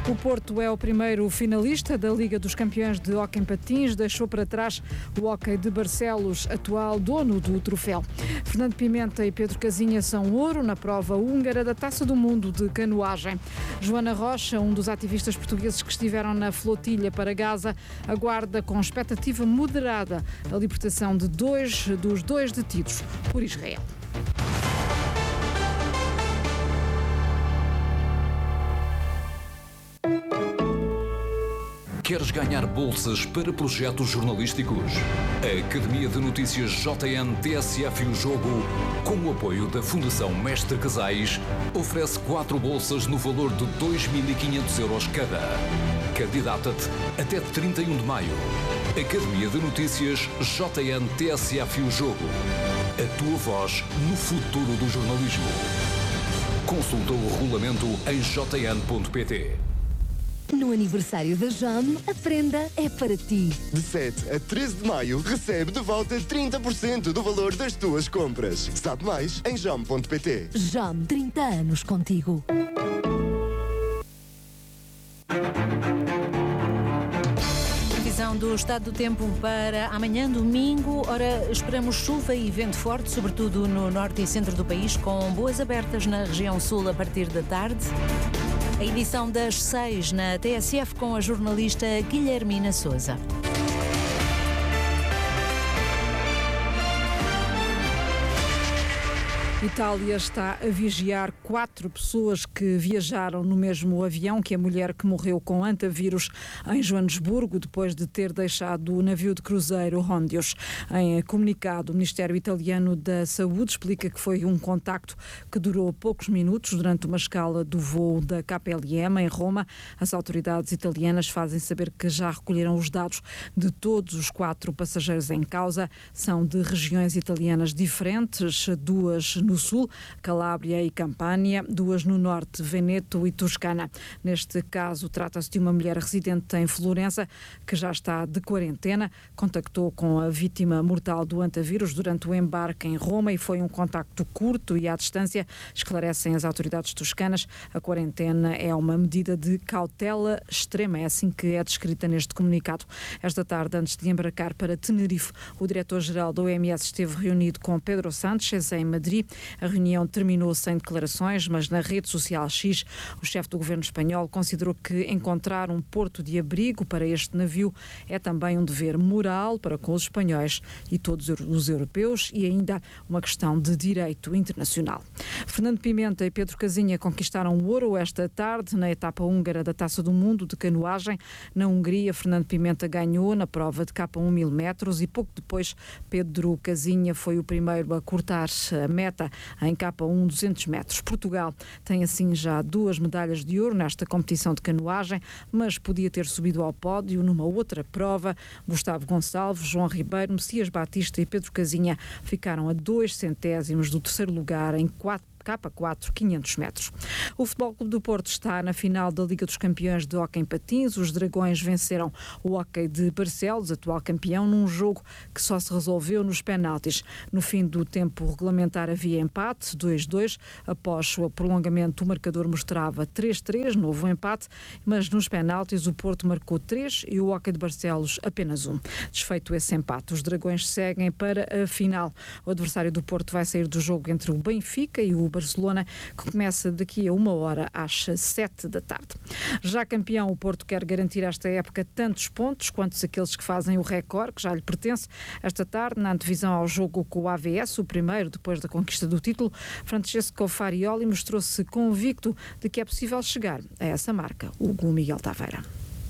O Porto é o primeiro finalista da Liga dos Campeões de Hóquei em Patins, deixou para trás o Hóquei de Barcelos, atual dono do troféu. Fernando Pimenta e Pedro Casinha são ouro na prova húngara da Taça do Mundo de canoagem. Joana Rocha, um dos ativistas portugueses que estiveram na flotilha para Gaza, aguarda com expectativa moderada a libertação de dos dois detidos por Israel. Queres ganhar bolsas para projetos jornalísticos? A Academia de Notícias JN TSF e o Jogo, com o apoio da Fundação Mestre Casais, oferece 4 bolsas no valor de 2.500 euros cada. Candidata-te até 31 de maio. Academia de Notícias JN TSF e o Jogo. A tua voz no futuro do jornalismo. Consulta o regulamento em jn.pt. No aniversário da JAM, a prenda é para ti. De 7 a 13 de maio, recebe de volta 30% do valor das tuas compras. Sabe mais em jam.pt. JAM, 30 anos contigo. Previsão do estado do tempo para amanhã, domingo. Ora, esperamos chuva e vento forte, sobretudo no norte e centro do país, com boas abertas na região sul a partir da tarde. A edição das 6 na TSF com a jornalista Guilhermina Sousa. Itália está a vigiar 4 pessoas que viajaram no mesmo avião que a mulher que morreu com antavírus em Joanesburgo depois de ter deixado o navio de cruzeiro Rondios. Em comunicado, o Ministério Italiano da Saúde explica que foi um contacto que durou poucos minutos durante uma escala do voo da KPLM em Roma. As autoridades italianas fazem saber que já recolheram os dados de todos os 4 passageiros em causa. São de regiões italianas diferentes, 2 no sul, Calábria e Campânia, 2 no norte, Veneto e Toscana. Neste caso, trata-se de uma mulher residente em Florença que já está de quarentena, contactou com a vítima mortal do antavírus durante o embarque em Roma e foi um contacto curto e à distância, esclarecem as autoridades toscanas. A quarentena é uma medida de cautela extrema, é assim que é descrita neste comunicado. Esta tarde, antes de embarcar para Tenerife, o diretor-geral da OMS esteve reunido com Pedro Sánchez em Madrid. A reunião terminou sem declarações, mas na rede social X, o chefe do governo espanhol considerou que encontrar um porto de abrigo para este navio é também um dever moral para com os espanhóis e todos os europeus e ainda uma questão de direito internacional. Fernando Pimenta e Pedro Casinha conquistaram o ouro esta tarde na etapa húngara da Taça do Mundo de canoagem. Na Hungria, Fernando Pimenta ganhou na prova de K1 1000 metros e pouco depois Pedro Casinha foi o primeiro a cortar a meta em K1 200 metros. Portugal tem assim já 2 medalhas de ouro nesta competição de canoagem, mas podia ter subido ao pódio numa outra prova. Gustavo Gonçalves, João Ribeiro, Messias Batista e Pedro Casinha ficaram a 2 centésimos do terceiro lugar em K4 500 metros. O Futebol Clube do Porto está na final da Liga dos Campeões de Hóquei em Patins. Os Dragões venceram o Hóquei de Barcelos, atual campeão, num jogo que só se resolveu nos penaltis. No fim do tempo regulamentar havia empate, 2-2. Após o prolongamento, o marcador mostrava 3-3, novo empate, mas nos penaltis o Porto marcou 3 e o Hóquei de Barcelos apenas 1. Desfeito esse empate, os Dragões seguem para a final. O adversário do Porto vai sair do jogo entre o Benfica e o Barcelona, que começa daqui a 1 hora às 7 da tarde. Já campeão, o Porto quer garantir esta época tantos pontos quanto aqueles que fazem o recorde, que já lhe pertence. Esta tarde, na antevisão ao jogo com o AVS, o primeiro depois da conquista do título, Francesco Farioli mostrou-se convicto de que é possível chegar a essa marca. Hugo Miguel Taveira.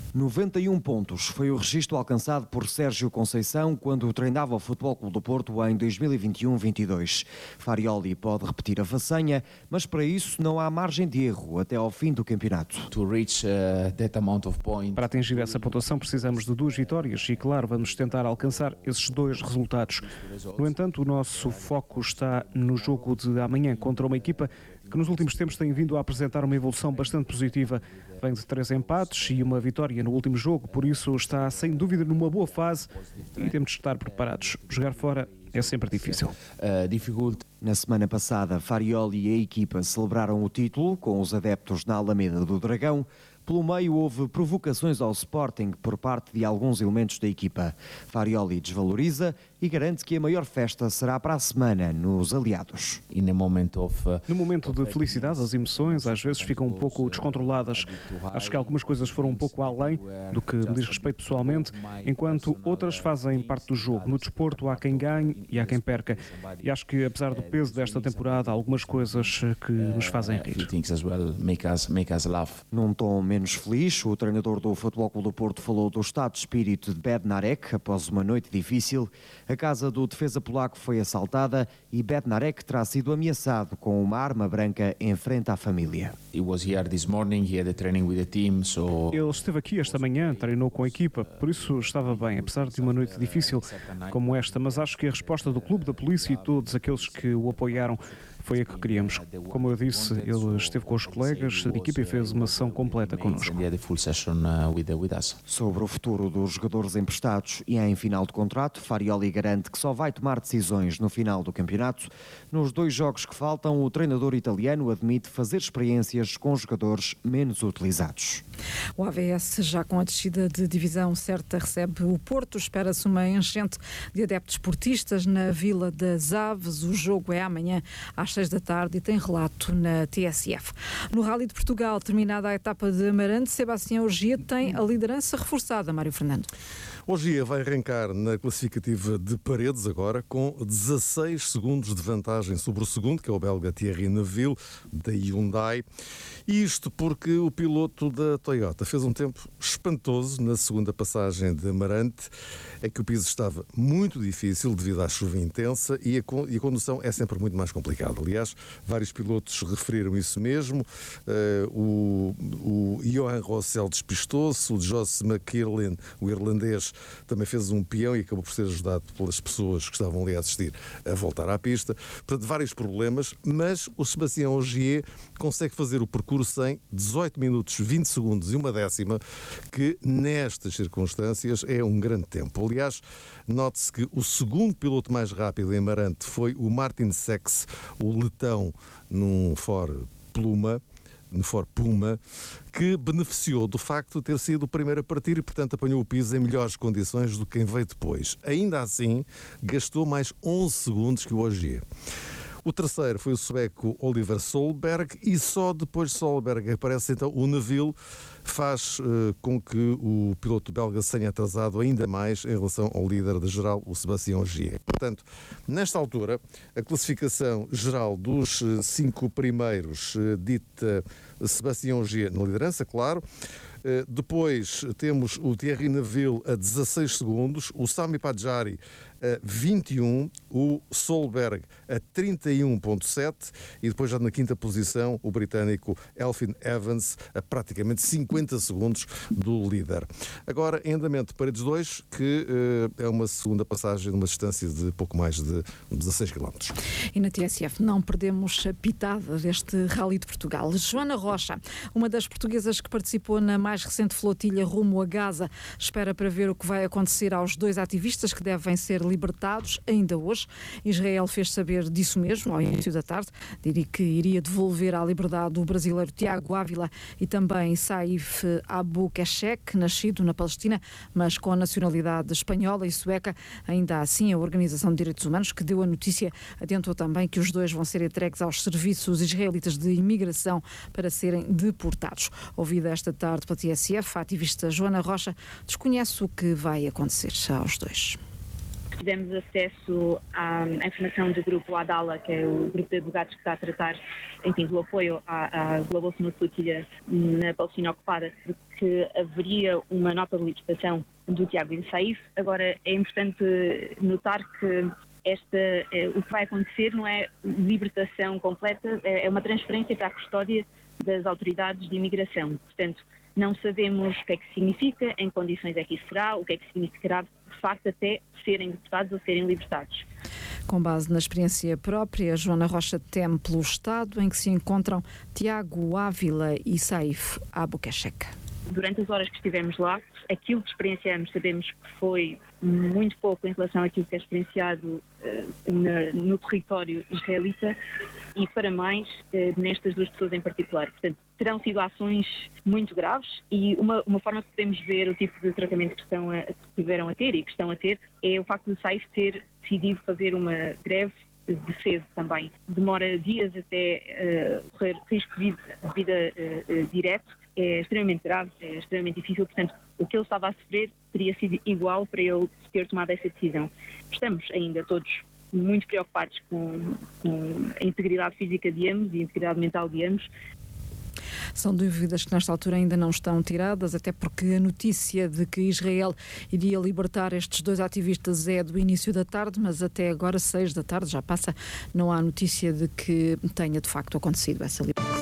91 pontos foi o registro alcançado por Sérgio Conceição quando treinava o Futebol Clube do Porto em 2021-22. Farioli pode repetir a façanha, mas para isso não há margem de erro até ao fim do campeonato. Para atingir essa pontuação precisamos de 2 vitórias e, claro, vamos tentar alcançar esses 2 resultados. No entanto, o nosso foco está no jogo de amanhã contra uma equipa que nos últimos tempos tem vindo a apresentar uma evolução bastante positiva. Vem de 3 empates e uma vitória no último jogo, por isso está sem dúvida numa boa fase e temos de estar preparados. Jogar fora é sempre difícil. Na semana passada, Farioli e a equipa celebraram o título com os adeptos na Alameda do Dragão. Pelo meio houve provocações ao Sporting por parte de alguns elementos da equipa. Farioli desvaloriza e garante que a maior festa será para a semana nos aliados. No momento de felicidade, as emoções às vezes ficam um pouco descontroladas. Acho que algumas coisas foram um pouco além do que me diz respeito pessoalmente, enquanto outras fazem parte do jogo. No desporto há quem ganhe e há quem perca. E acho que, apesar do peso desta temporada, há algumas coisas que nos fazem rir. Num tom menos feliz, o treinador do Futebol Clube do Porto falou do estado de espírito de Bednarek após uma noite difícil. A casa do defesa polaco foi assaltada e Bednarek terá sido ameaçado com uma arma branca em frente à família. Ele esteve aqui esta manhã, treinou com a equipa, por isso estava bem, apesar de uma noite difícil como esta, mas acho que a resposta do clube, da polícia e todos aqueles que o apoiaram foi a que queríamos. Como eu disse, ele esteve com os colegas de equipa e fez uma sessão completa connosco. Sobre o futuro dos jogadores emprestados e em final de contrato, Farioli garante que só vai tomar decisões no final do campeonato. Nos 2 jogos que faltam, o treinador italiano admite fazer experiências com jogadores menos utilizados. O AVS, já com a descida de divisão certa, recebe o Porto. Espera-se uma enchente de adeptos portistas na Vila das Aves. O jogo é amanhã às 6 da tarde e tem relato na TSF. No Rally de Portugal, terminada a etapa de Amarante, Sebastião Ogier tem a liderança reforçada. Mário Fernando. Ogier vai arrancar na classificativa de Paredes agora com 16 segundos de vantagem sobre o segundo, que é o belga Thierry Neuville, da Hyundai. Isto porque o piloto da Toyota fez um tempo espantoso na segunda passagem de Amarante. É que o piso estava muito difícil devido à chuva intensa e a condução é sempre muito mais complicada. Aliás, vários pilotos referiram isso mesmo. O Johan Rossell despistou-se, o Joss McKirlin, o irlandês, também fez um peão e acabou por ser ajudado pelas pessoas que estavam ali a assistir a voltar à pista. Portanto, vários problemas, mas o Sebastião Ogier consegue fazer o percurso em 18 minutos, 20 segundos e 1/10, que nestas circunstâncias é um grande tempo. Aliás, note-se que o segundo piloto mais rápido em Amarante foi o Martin Seix, o letão, num Ford Puma, que beneficiou do facto de ter sido o primeiro a partir e, portanto, apanhou o piso em melhores condições do que quem veio depois. Ainda assim, gastou mais 11 segundos que o Ogier. O terceiro foi o sueco Oliver Solberg e só depois de Solberg aparece então o Neuville, faz com que o piloto belga se tenha atrasado ainda mais em relação ao líder da geral, o Sebastião Ogier. Portanto, nesta altura, a classificação geral dos 5 primeiros dita Sebastião Ogier na liderança, claro. Depois temos o Thierry Neuville a 16 segundos, o Sami Pajari a 21, o Solberg a 31.7 e depois já na quinta posição o britânico Elfyn Evans a praticamente 50 segundos do líder. Agora em andamento Paredes 2, que é uma segunda passagem de uma distância de pouco mais de 16 km. E na TSF não perdemos a pitada deste Rally de Portugal. Joana Rocha, uma das portuguesas que participou na mais recente flotilha rumo a Gaza, espera para ver o que vai acontecer aos 2 ativistas que devem ser libertados ainda hoje. Israel fez saber disso mesmo ao início da tarde. Diria que iria devolver à liberdade o brasileiro Tiago Ávila e também Saif Abu Keshek, nascido na Palestina, mas com a nacionalidade espanhola e sueca. Ainda assim, a Organização de Direitos Humanos, que deu a notícia, adiantou também que os 2 vão ser entregues aos serviços israelitas de imigração para serem deportados. Ouvida esta tarde pela TSF, a ativista Joana Rocha desconhece o que vai acontecer aos 2. Tivemos acesso à informação do grupo Adala, que é o grupo de advogados que está a tratar, enfim, do apoio à Global Summit Flotilha na Palestina ocupada, de que haveria uma nota de libertação do Tiago e do Saif. Agora, é importante notar que o que vai acontecer não é libertação completa, é uma transferência para a custódia das autoridades de imigração. Portanto, não sabemos o que é que significa, em que condições é que isso será, o que é que significará de facto até serem deportados ou serem libertados. Com base na experiência própria, Joana Rocha teme pelo estado em que se encontram Tiago Ávila e Saif Abu Keshek. durante as horas que estivemos lá, aquilo que experienciamos sabemos que foi muito pouco em relação àquilo que é experienciado no território israelita e para mais nestas duas pessoas em particular. Portanto, terão sido ações muito graves e uma forma que podemos ver o tipo de tratamento que tiveram a ter e que estão a ter é o facto de SAIF ter decidido fazer uma greve de sede também. Demora dias até correr risco de vida direto. É extremamente grave, é extremamente difícil, portanto, o que ele estava a sofrer teria sido igual para ele ter tomado essa decisão. Estamos ainda todos muito preocupados com a integridade física de ambos e a integridade mental de ambos. São dúvidas que nesta altura ainda não estão tiradas, até porque a notícia de que Israel iria libertar estes 2 ativistas é do início da tarde, mas até agora, 6 da tarde, já passa, não há notícia de que tenha de facto acontecido essa libertação.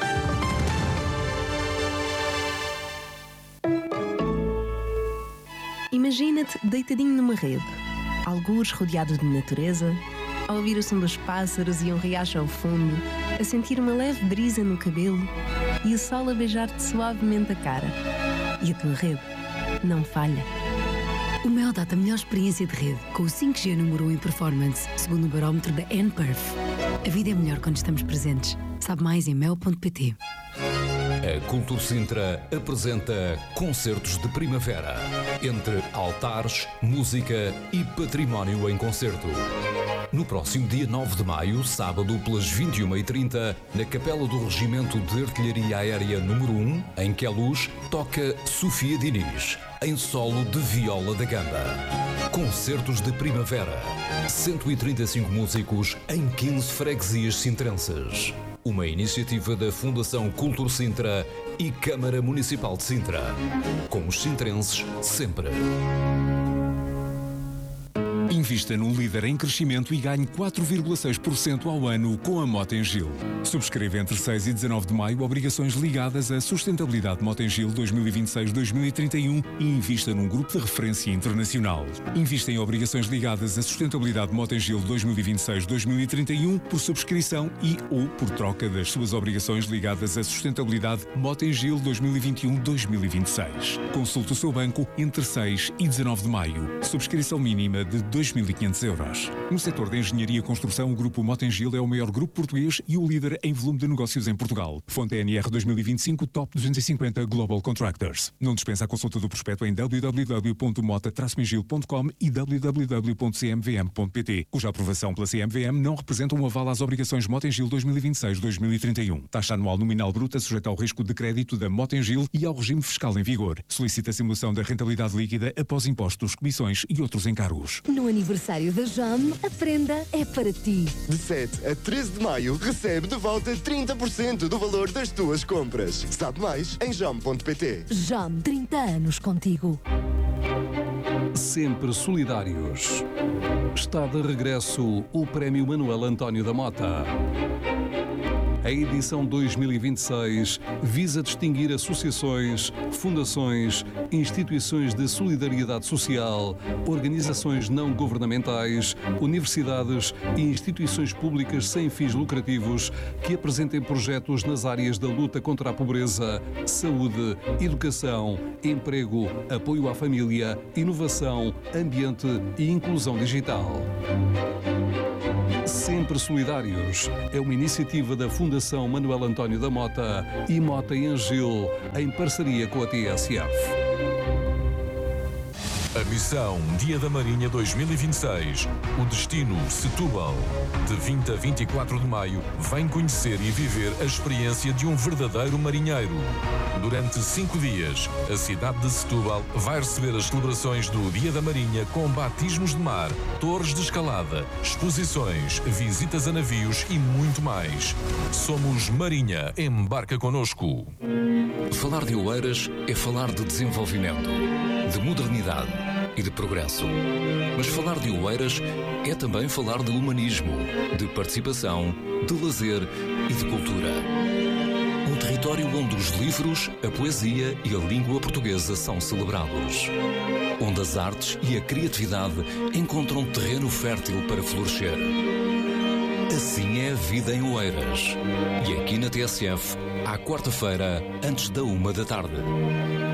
Imagina-te deitadinho numa rede, algures rodeado de natureza, a ouvir o som dos pássaros e um riacho ao fundo, a sentir uma leve brisa no cabelo e o sol a beijar-te suavemente a cara. E a tua rede não falha. O Mel dá-te a melhor experiência de rede, com o 5G número 1 em performance, segundo o barómetro da nPerf. A vida é melhor quando estamos presentes. Sabe mais em mel.pt. A Cultura Sintra apresenta Concertos de Primavera, entre altares, música e património em concerto. No próximo dia 9 de maio, sábado, pelas 21h30, na Capela do Regimento de Artilharia Aérea número 1, em Queluz, toca Sofia Diniz, em solo de viola da gamba. Concertos de Primavera. 135 músicos em 15 freguesias sintrenses. Uma iniciativa da Fundação Cultura Sintra e Câmara Municipal de Sintra. Com os sintrenses sempre. Invista num líder em crescimento e ganhe 4,6% ao ano com a Mota-Engil. Subscreva entre 6 e 19 de maio obrigações ligadas à sustentabilidade Mota-Engil 2026-2031 e invista num grupo de referência internacional. Invista em obrigações ligadas à sustentabilidade Mota-Engil 2026-2031 por subscrição e ou por troca das suas obrigações ligadas à sustentabilidade Mota-Engil 2021-2026. Consulte o seu banco entre 6 e 19 de maio. Subscrição mínima de 2.500 euros. No setor da engenharia e construção, o Grupo Mota-Engil é o maior grupo português e o líder em volume de negócios em Portugal. Fonte NR 2025 Top 250 Global Contractors. Não dispensa a consulta do prospecto em www.mota-engil.com e www.cmvm.pt, cuja aprovação pela CMVM não representa um aval às obrigações Mota-Engil 2026-2031. Taxa anual nominal bruta sujeita ao risco de crédito da Mota-Engil e ao regime fiscal em vigor. Solicita a simulação da rentabilidade líquida após impostos, comissões e outros encargos. No aniversário da JAM, a prenda é para ti. De 7 a 13 de maio, recebe de volta 30% do valor das tuas compras. Sabe mais em jam.pt. JAM, 30 anos contigo. Sempre solidários. Está de regresso o Prémio Manuel António da Mota. A edição 2026 visa distinguir associações, fundações, instituições de solidariedade social, organizações não governamentais, universidades e instituições públicas sem fins lucrativos que apresentem projetos nas áreas da luta contra a pobreza, saúde, educação, emprego, apoio à família, inovação, ambiente e inclusão digital. Sempre Solidários é uma iniciativa da Fundação Manuel António da Mota e Mota-Engil, em parceria com a TSF. A missão Dia da Marinha 2026. O destino Setúbal. De 20 a 24 de maio, vem conhecer e viver a experiência de um verdadeiro marinheiro. Durante 5 dias, a cidade de Setúbal vai receber as celebrações do Dia da Marinha com batismos de mar, torres de escalada, exposições, visitas a navios e muito mais. Somos Marinha, embarca connosco. Falar de Oeiras é falar de desenvolvimento, de modernidade e de progresso. Mas falar de Oeiras é também falar de humanismo, de participação, de lazer e de cultura. Um território onde os livros, a poesia e a língua portuguesa são celebrados. Onde as artes e a criatividade encontram terreno fértil para florescer. Assim é a vida em Oeiras. E aqui na TSF, à quarta-feira, antes da 1 da tarde.